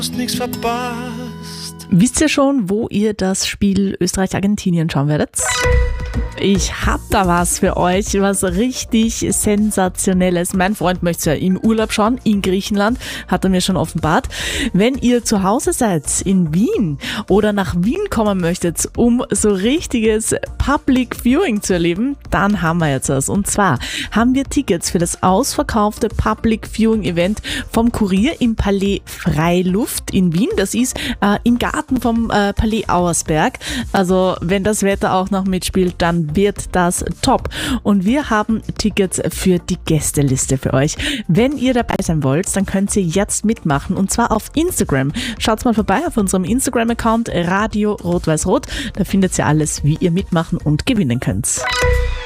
Hast nichts verpasst. Wisst ihr schon, wo ihr das Spiel Österreich-Argentinien schauen werdet? Ich hab da was für euch, was richtig Sensationelles. Mein Freund möchte es ja im Urlaub schauen, in Griechenland, hat er mir schon offenbart. Wenn ihr zu Hause seid in Wien oder nach Wien kommen möchtet, um so richtiges Public Viewing zu erleben, dann haben wir jetzt was. Und zwar haben wir Tickets für das ausverkaufte Public Viewing Event vom Kurier im Palais Freiluft in Wien. Das ist im Garten vom Palais Auersberg. Also wenn das Wetter auch noch mitspielt, dann wird das top. Und wir haben Tickets für die Gästeliste für euch. Wenn ihr dabei sein wollt, dann könnt ihr jetzt mitmachen und zwar auf Instagram. Schaut mal vorbei auf unserem Instagram-Account Radio Rot-Weiß-Rot. Da findet ihr alles, wie ihr mitmachen und gewinnen könnt.